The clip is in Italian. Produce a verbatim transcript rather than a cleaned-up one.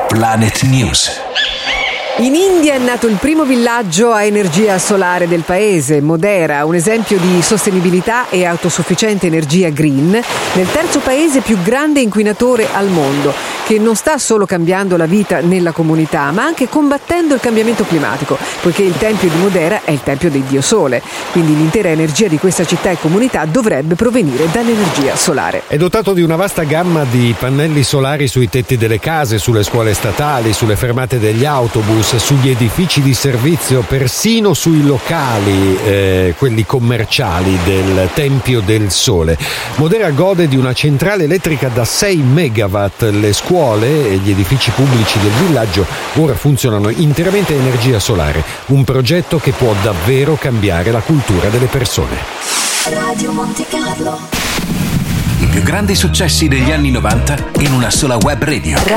Planet News. In India è nato il primo villaggio a energia solare del paese, Modhera, un esempio di sostenibilità e autosufficiente energia green, nel terzo paese più grande inquinatore al mondo, che non sta solo cambiando la vita nella comunità, ma anche combattendo il cambiamento climatico, poiché il tempio di Modhera è il tempio del dio sole, quindi l'intera energia di questa città e comunità dovrebbe provenire dall'energia solare. È dotato di una vasta gamma di pannelli solari sui tetti delle case, sulle scuole statali, sulle fermate degli autobus, sugli edifici di servizio, persino sui locali, eh, quelli commerciali del Tempio del Sole. Modhera gode di una centrale elettrica da sei megawatt. Le scuole e gli edifici pubblici del villaggio ora funzionano interamente a energia solare, un progetto che può davvero cambiare la cultura delle persone. Radio Monte Carlo. I più grandi successi degli anni novanta in una sola web radio.